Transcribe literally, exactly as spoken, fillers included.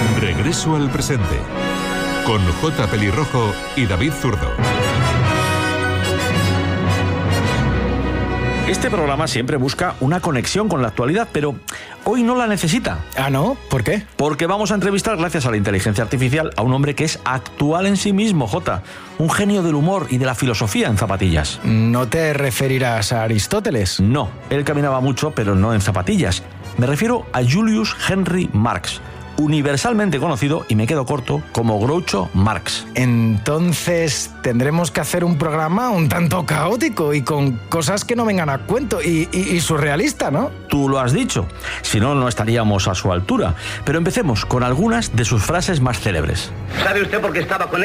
Regreso al presente con J. Pelirrojo y David Zurdo. Este programa siempre busca una conexión con la actualidad, pero hoy no la necesita. ¿Ah, no? ¿Por qué? Porque vamos a entrevistar, gracias a la inteligencia artificial, a un hombre que es actual en sí mismo, Jota. Un genio del humor y de la filosofía en zapatillas. ¿No te referirás a Aristóteles? No, él caminaba mucho, pero no en zapatillas. Me refiero a Julius Henry Marx, universalmente conocido, y me quedo corto, como Groucho Marx. Entonces tendremos que hacer un programa un tanto caótico y con cosas que no vengan a cuento y, y, y surrealista, ¿no? Tú lo has dicho, si no, no estaríamos a su altura. Pero empecemos con algunas de sus frases más célebres. ¿Sabe usted por qué estaba con él?